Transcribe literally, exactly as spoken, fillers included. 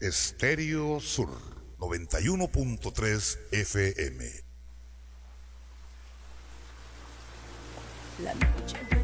Estéreo Sur noventa y uno punto tres F M. La noche